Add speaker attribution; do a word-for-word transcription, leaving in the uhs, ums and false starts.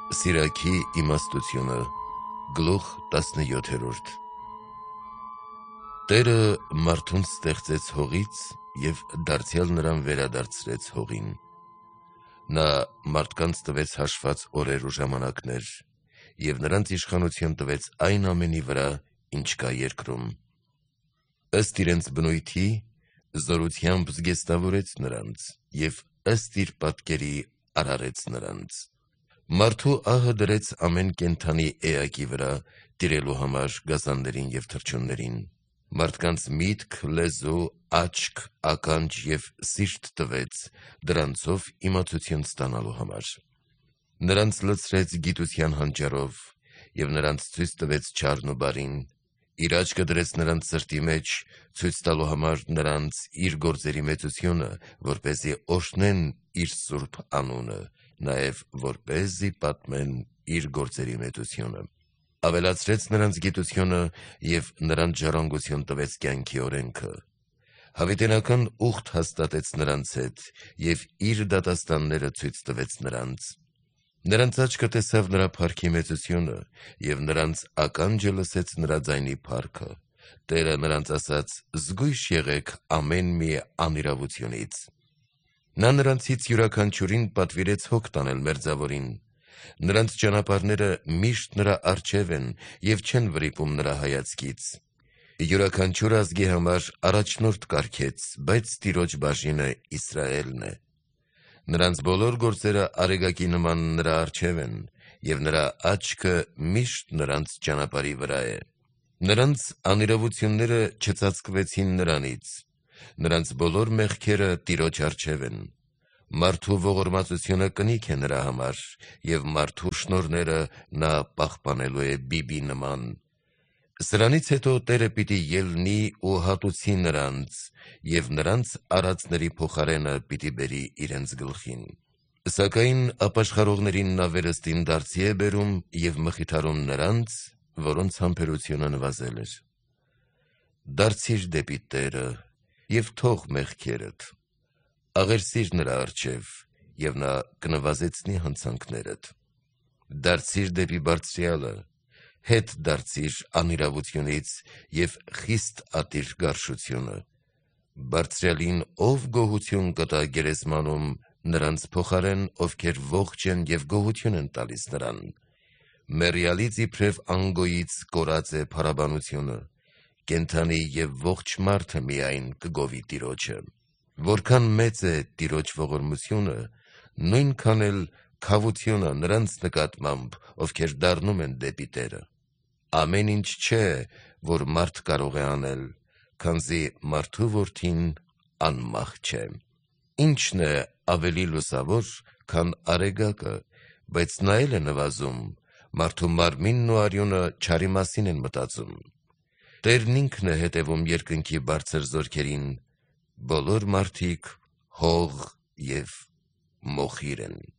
Speaker 1: Սիրակի իմաստությունը գլուխ տասնյոթերորդ Տերը մարդուն ստեղծեց հողից և դարձյալ նրան վերադարձրեց հողին: Նա մարդկանց տվեց հաշված օրեր ու ժամանակներ և նրանց իշխանություն տվեց այն ամենի վրա, ինչ կա երկրում: Ըստ իրենց բնույթի զորությամբ զգեստավորեց նրանց և ըստ իր պատկերի արարեց նրանց: Մարդու ահը դրեց ամեն կենդանի էակի վրա, տիրելու համար գազաններին և թռչուններին: Մարդկանց միտք, լեզու, աչք, ականջ և սիրտ տվեց դրանցով իմացություն ստանալու համար: Նրանց լցրեց գիտության հանճարով և նրանց ցույց տվեց չարն ու բարին: Իր աչքը դրեց նրանց սրտի մեջ, ցույց տալու համար նրանց իր գործերի մեծությունը, որպեսզի օրհնեն իր սուրբ անունը, նաև որպեսզի պատմեն իր գործերի մեծությունը: Ավելացրեց նրանց գիտությունը և նրանց ժառանգություն տվեց կյանքի օրենքը: Հավիտենական ուխտ հաստատեց նրանց հետ և իր դատաստանները ցույց տվեց նրանց: Նրանց աչքը տեսավ նրա փառքի մեծությունը և նրանց ականջը լսեց նրա ձայնի փառքը: Տերը նրանց ասաց. «Զգույշ եղեք ամեն մի անիրավությունից»: Նա նրանցից յուրաքանչյուրին պատվիրեց հոգ տանել մերձավորին: Նրանց ճանապարհները միշտ նրա առջև են և չեն վրիպում նրա հայացքից: Յուրաքանչյուր ազգի համար առաջնորդ կարգեց, բայց Տիրոջ բաժինը Իսրայելն է: Նրանց բոլոր գործերը արեգակի նման նրա առջև են և նրա աչքը միշտ նրանց ճանապարհի վրա է: Նրանց անիրավությունները չծածկվեցին նրանից: Նրանց բոլոր մեղքերը Տիրոջ առջև են: Մարդու ողորմածությունը կնիք է նրա համար և մարդու շնորհները նա պահպանելու է բբի նման: Սրանից հետո Տերը պիտի ելնի ու հատուցի նրանց և նրանց արածների փոխարենը պիտի բերի իրենց գլխին: Սակայն ապաշխարողներին նա վերստին դարձի է բերում և մխիթարում նրանց, որոնց համբերությունը նվազել էր: Դարձի՛ր դեպի Տերը և թող մեղքերդ: Աղերսի՛ր նրա առջև և նա կնվազեցնի հանցանքներդ: Դարձի՛ր դեպի Բարձրյալը, հետ դարձի՛ր անիրավությունից և խիստ ատի՛ր գարշությունը: Բարձրյալին ո՞վ գոհություն կտա գերեզմանում նրանց փոխարեն, ովքեր ողջ են և գոհություն են տալիս նրան: Մեռյալից իբրև անգոյից կորած է փառաբանությունը: Կենդանի և ողջ մարդը միայն կգովի Տիրոջը: Որքան մեծ է Տիրոջ ողորմությունը, նույնքան էլ քավությունը նրանց նկատմամբ, ովքեր դառնում են դեպի Տերը: Ամեն ինչ չէ, որ մարդ կարող է անել, քանզի մարդու որդին անմահ չէ: Ի՞նչն է ավելի լուսավոր, քան արեգակը, բայց նա էլ է նվազում: Մարդու մարմինն ու արյունը չարի մասին են մտածում: Տերն ինքն է հետևում երկնքի բարձր զորքերին: Բոլոր մարդիկ հող և մոխիր են: